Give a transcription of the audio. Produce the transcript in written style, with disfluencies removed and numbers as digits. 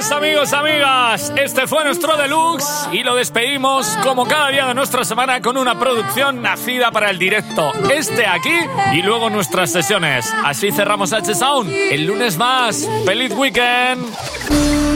Pues amigos, amigas, este fue nuestro deluxe y lo despedimos como cada día de nuestra semana con una producción nacida para el directo. Aquí y luego nuestras sesiones. Así cerramos H-Sound. El lunes más. ¡Feliz weekend!